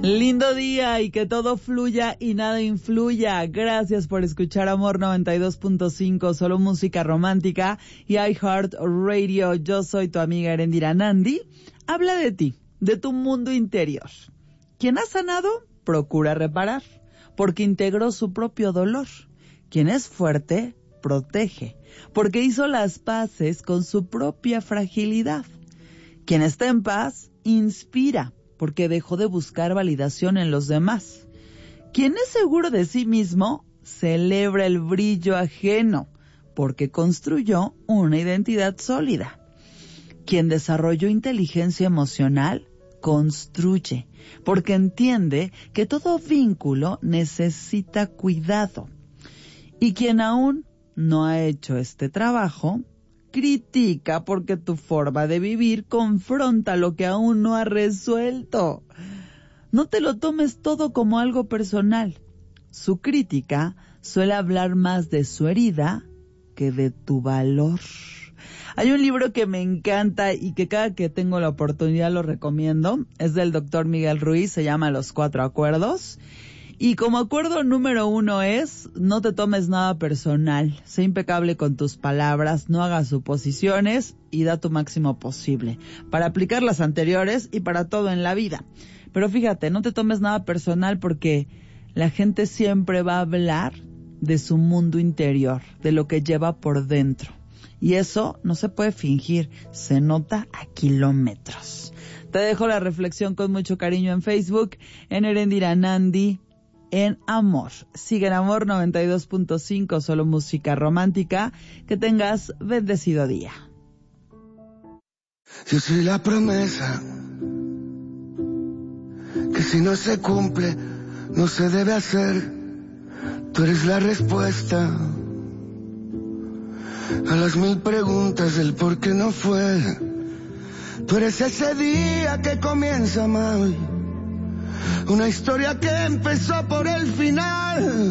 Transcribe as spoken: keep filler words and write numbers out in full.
Lindo día y que todo fluya y nada influya. Gracias por escuchar Amor noventa y dos punto cinco, solo música romántica y iHeart Radio. Yo soy tu amiga Erendira Nandi. Habla de ti, de tu mundo interior. Quien ha sanado, procura reparar, porque integró su propio dolor. Quien es fuerte, protege, porque hizo las paces con su propia fragilidad. Quien está en paz, inspira, porque dejó de buscar validación en los demás. Quien es seguro de sí mismo, celebra el brillo ajeno, porque construyó una identidad sólida. Quien desarrolló inteligencia emocional, construye, porque entiende que todo vínculo necesita cuidado. Y quien aún no ha hecho este trabajo, critica porque tu forma de vivir confronta lo que aún no ha resuelto. No te lo tomes todo como algo personal. Su crítica suele hablar más de su herida que de tu valor. Hay un libro que me encanta y que cada que tengo la oportunidad lo recomiendo. Es del doctor Miguel Ruiz, se llama Los Cuatro Acuerdos. Y como acuerdo número uno es, no te tomes nada personal, sé impecable con tus palabras, no hagas suposiciones y da tu máximo posible, para aplicar las anteriores y para todo en la vida. Pero fíjate, no te tomes nada personal porque la gente siempre va a hablar de su mundo interior, de lo que lleva por dentro. Y eso no se puede fingir, se nota a kilómetros. Te dejo la reflexión con mucho cariño en Facebook, en Erendira Nandi, en Amor. Sigue en Amor noventa y dos punto cinco, solo música romántica. Que tengas bendecido día. Yo soy la promesa que si no se cumple, no se debe hacer. Tú eres la respuesta a las mil preguntas del por qué no fue. Tú eres ese día que comienza mal, una historia que empezó por el final.